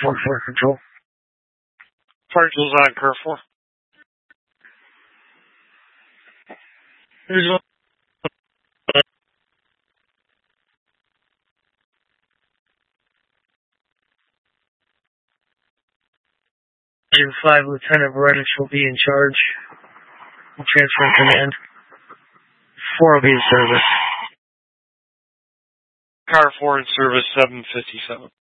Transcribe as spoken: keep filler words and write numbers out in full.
four four control. Particles on Car four. Here's one. five, Lieutenant Beretich will be in charge. We'll transfer command. four will be in service. Car four in service, seven fifty-seven.